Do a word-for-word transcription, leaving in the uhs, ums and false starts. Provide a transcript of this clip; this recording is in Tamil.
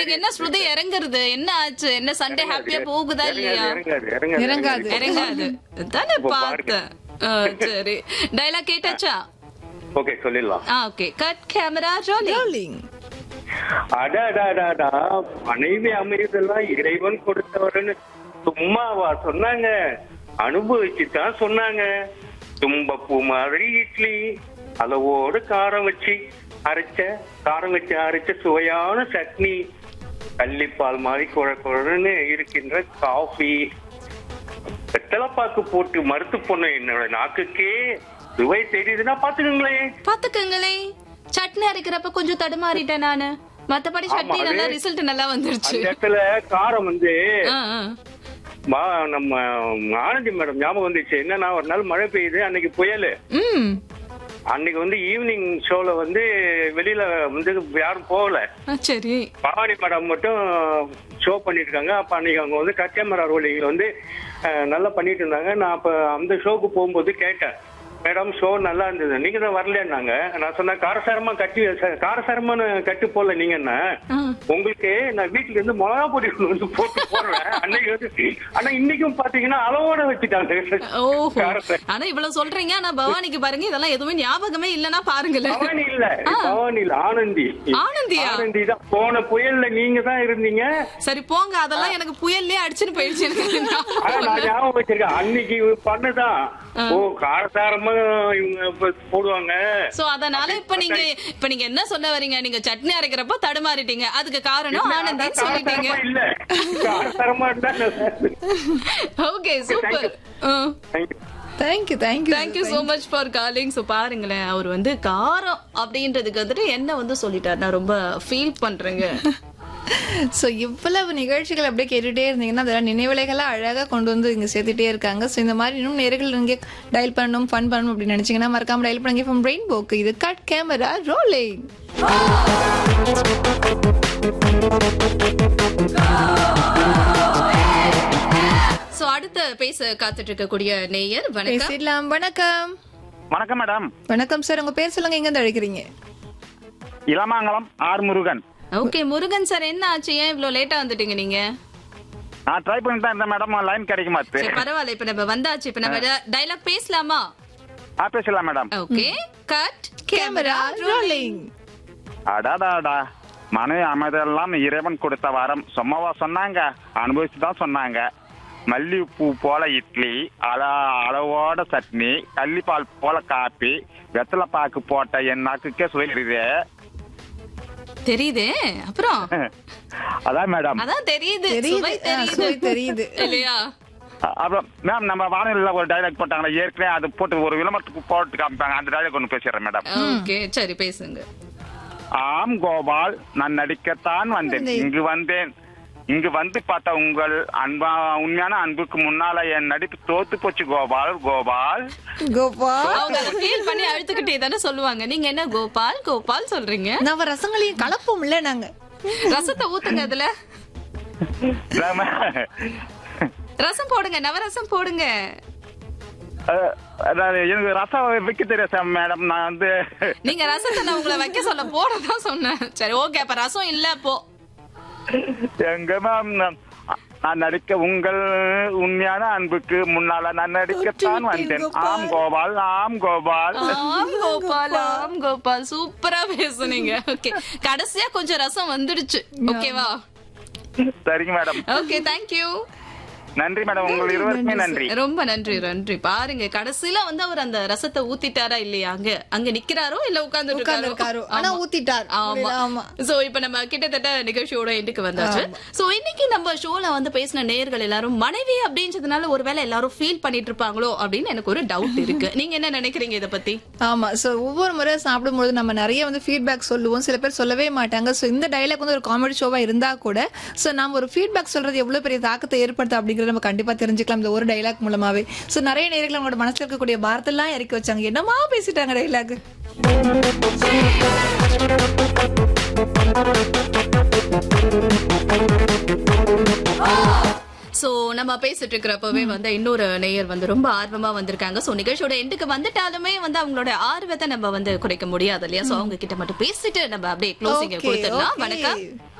இன்னைக்கு என்ன ஸ்ருதி இறங்குறது? என்ன ஆச்சு? என்ன சண்டே ஹாப்பியா போகுதா இல்லையா? இறங்காது இறங்காது தானே பார்த்தேன். சரி, டயலாக் கேட்டாச்சா? ஓகே, சொல்லிடலாம். Okay, cut camera rolling. அடாடாடாடா, மனைவி அமைதெல்லாம் இறைவன் கொடுத்தவர்னு சும்மாவா சொன்னாங்க? அனுபவிச்சுதான் சொன்னாங்க. தும்பப்பூ மாதிரி இட்லி, அளவோடு காரம் வச்சு அரைச்ச காரம் வச்சு அரைச்ச சுவையான சட்னி, கள்ளிப்பால் மாதிரி குழ குழன்னு இருக்கின்ற காஃபி, வெத்தலைப்பாக்கு போட்டு மறுத்து போன என்னோட நாக்குக்கே சுவை தெரியுதுன்னா பாத்துக்கங்களேன் பாத்துக்கங்களேன். சட்னி அரைக்கிறப்ப கொஞ்சம் தடுமாறிட்டேன் நானு. மத்தபடி சட்னி நல்லா ரிசல்ட் நல்லா வந்துருச்சு. அந்த இடத்துல காரம் வந்து நம்ம ஆனந்தி மேடம் ஞாபகம் வந்துச்சு. என்னன்னா, ஒரு நாள் மழை பெய்யுது, அன்னைக்கு புயல். அன்னைக்கு வந்து ஈவினிங் ஷோல வந்து வெளியில வந்து யாரும் போகல. சரி, பவானி மேடம் மட்டும் ஷோ பண்ணிட்டு இருக்காங்க. அப்ப அன்னைக்கு அவங்க வந்து கட் கேமரா ரோலிங்ல வந்து நல்லா பண்ணிட்டு இருந்தாங்க. நான் அப்ப அந்த ஷோக்கு போகும்போது கேட்டேன், மேடம் ஷோ நல்லா இருந்தது, நீங்க தான் வரலன்னாங்க. நான் சொன்னேன், காரசாரமா கட்டி காரசாரமான கட்டு போடல நீங்க என்ன, உங்களுக்கு நான் வீட்டுல இருந்து மிளகா பொடி வந்து போட்டு போடுறேன் அன்னைக்கு வந்து. ஆனா இன்னைக்கும் பாத்தீங்கன்னா அளவோட வச்சுட்டாங்க. ஆனா இவ்வளவு சொல்றீங்க, ஆனா பவானிக்கு பாருங்க இதெல்லாம் எதுவுமே ஞாபகமே இல்லன்னா பாருங்களேன். பவானி இல்ல, பவானி இல்ல, ஆனந்தி. ஆனந்தியா? ஆனந்தி தான். போன புயல்ல நீங்க தான் இருந்தீங்க. சரி போங்க, அதெல்லாம் எனக்கு புயல்லே அடிச்சுன்னு போயிடுச்சு. நான் ஞாபகம் வச்சிருக்கேன், அன்னைக்கு பண்ணதான். ஓ, காரசாரமா இவங்க போடுவாங்க. சோ அதனால இப்ப நீங்க இப்ப நீங்க என்ன சொல்ல வரீங்க? நீங்க சட்னி அரைக்கிறப்ப தடுமாறிட்டீங்க, அதுக்கு காரணம் ஆனந்தின்னு சொல்லிட்டீங்க. இல்ல, காரசாரமா இருந்தா. Okay, super. Thank you thank you thank you so much for calling. So பாருங்களேன், அவர் வந்து காரம் அப்படின்றதுக்கு வந்துட்டு என்ன வந்து சொல்லிட்டாரு, நான் ரொம்ப ஃபீல் பண்றேங்க. ஸோ இவ்வளவு நிகழ்ச்சிகள் அப்படியே கேட்டுட்டே இருந்தீங்கன்னா அதெல்லாம் நினைவலைகளாக அழகாக கொண்டு வந்து இங்கே சேர்த்துட்டே இருக்காங்க. ஸோ இந்த மாதிரி இன்னும் நேர்கள் இங்கே டயல் பண்ணணும், ஃபன் பண்ணணும் அப்படின்னு நினச்சிங்கன்னா மறக்காம டயல் பண்ணுங்க. ஃப்ரம் ரெயின்போக்கு இது கட் கேமரா ரோலிங். ஸோ அடுத்த பேச காத்துட்டு இருக்கக்கூடிய நேயர் வணக்கம். வணக்கம். வணக்கம் மேடம். வணக்கம் சார், உங்க பேர் சொல்லுங்க, எங்க இருந்து அழைக்கிறீங்க? Ilamangalam R Murugan. Okay Murugan sir, என்ன ஆச்சு, ஏன் இவ்வளவு லேட்டா வந்துட்டீங்க நீங்க? நான் ட்ரை பண்ணிட்டு தான் இருந்தேன் மேடம், லைன் கிடைக்க மாட்டேங்குது. சரி பரவாயில்ல, இப்ப நம்ம வந்தாச்சு. இப்ப நம்ம டயலாக் பேசலாமா? ஆ பேசலாம் madam. Okay, cut camera rolling. அடாடாடா, மனை அமைதெல்லாம் இறைவன் கொடுத்த வரம், சும்மாவா சொன்னாங்க? அனுபவிச்சு தான் சொன்னாங்க. மல்லிகைப்பூ போல இட்லி, அல அளவோட சட்னி, கள்ளிப்பால் போல காப்பி, வெத்தலை பாக்கு போட்ட என் நாக்குக்கே சுவை தெரியுது. அப்புறம் அதான் மேடம், அதான் தெரியுது, சுவை தெரியுது தெரியுது இல்லையா? அப்புறம் மேம், நம்ம வானொலியில ஒரு டைலாக் போட்டாங்க ஏற்கனவே, அது போட்டு ஒரு விளம்பரத்துக்கு போட்டு காமிப்பாங்க, அந்த டைலாக் ஒன்று பேசிடுறேன் மேடம். ஓகே சரி பேசுங்க. ஆம் கோபால், நான் நடிக்கத்தான் வந்தேன், இங்கு வந்தேன். இங்கு வந்து பார்த்தா உங்கள் அன்பா உண்மையான அன்புக்கு முன்னால என் நடிப்பு தோத்து போச்சு கோபால். கோபால் கோபால் அவங்க ஃபீல் பண்ணி அழுத்துக்கிட்டே தானே சொல்லுவாங்க. நீங்க என்ன கோபால் கோபால் சொல்றீங்க? நம்ம ரசங்களையும் கலப்போம் இல்ல, நாங்க ரசத்தை ஊத்துங்க, அதுல ரசம் போடுங்க, நவரசம் போடுங்க. எனக்கு ரசம் வைக்க தெரியாது மேடம். நான் வந்து நீங்க ரசத்தை நான் உங்களை வைக்க சொல்ல போடதான் சொன்னேன். சரி ஓகே, அப்ப ரசம் இல்ல அப்போ எங்க மேம், நான் நடிக்க உங்கள் உண்மையான அன்புக்கு முன்னால நான் நடிக்கத்தான் வந்தேன். ஆம் கோபால், ஆம் கோபால், ஆம் கோபால், ஆம் கோபால். சூப்பரா பேசுனீங்க. ஓகே, கடைசியா கொஞ்சம் ரசம் வந்துடுச்சு. ஓகேவா? சரிங்க மேடம். Okay thank you. நன்றி மேடம், உங்களுக்கு இருவருக்குமே நன்றி. ரொம்ப நன்றி நன்றி. பாருங்க கடைசியில வந்து அவர் அந்த ரசத்தை ஊத்திட்டாரா இல்லையா? அங்க அங்க நிக்கிறாரோ இல்ல உட்கார்ந்து இருக்காரோ, ஆனா ஊத்திட்டார். ஆமா. சோ இப்ப நம்ம கிட்டத்தட்ட நிகழ்ச்சியோட எண்டுக்கு வந்தாச்சு. சோ இன்னைக்கு நம்ம ஷோல வந்து பேசின நேயர்கள் எல்லாரும் மனைவி அப்படின்றதுனால ஒருவேளை எல்லாரும் ஃபீல் பண்ணிட்டு இருப்பாங்களோ அப்படின்னு எனக்கு ஒரு டவுட் இருக்கு. நீங்க என்ன நினைக்கிறீங்க இத பத்தி? ஆமா, சோ ஒவ்வொரு முறை சாப்பிடும்போது நம்ம நிறைய வந்து ஃபீட்பேக் சொல்லுவோம், சில பேர் சொல்லவே மாட்டாங்க. சோ இந்த டைலாக் வந்து ஒரு காமெடி ஷோவா இருந்தா கூட சோ நாம ஒரு ஃபீட்பேக் சொல்றது எவ்வளவு பெரிய தாக்கத்தை ஏற்படுத்த அப்படிங்கறது நம்ம கண்டிப்பா தெரிஞ்சுக்கலாம் இந்த ஒரு டைலாக் மூலமாவே. சோ நிறைய நேயர்கள் அவங்களோட மனசுல இருக்கக்கூடிய வார்த்தைலாம் இறக்கி வச்சாங்க, என்னமா பேசிட்டாங்க டைலாக். சோ நம்ம பேசிட்டு இருக்கிறப்பவே வந்து இன்னொரு நேயர் வந்து ரொம்ப ஆர்வமா வந்திருக்காங்க. சோ நிகழ்ச்சியோட எண்டுக்கு வந்துட்டாலுமே வந்து அவங்களோட ஆர்வத்தை நம்ம வந்து குறைக்க முடியாது இல்லையா? சோ அவங்க கிட்ட மட்டும் பேசிட்டு நம்ம அப்படியே க்ளோசிங் கொடுத்துடலாம். வணக்கம்.